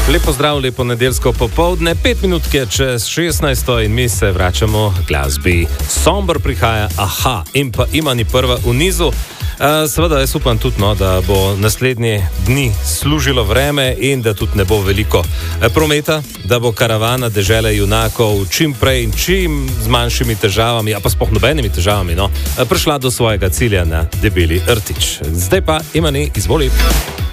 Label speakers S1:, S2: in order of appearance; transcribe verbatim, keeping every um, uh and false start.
S1: Lepo zdrav, lepo nedeljsko popoldne, pet minut je čez šestnajsto in mi se vračamo glasbi. Sombor prihaja, aha, in pa Imani prva v nizu. Seveda, jaz upam tudi, no, da bo naslednje dni služilo vreme in da tudi ne bo veliko prometa, da bo karavana dežele junakov čim prej in čim z manjšimi težavami, a pa sploh nobenimi težavami, no, prišla do svojega cilja na Debeli rtič. Zdaj pa Imani, izvoli.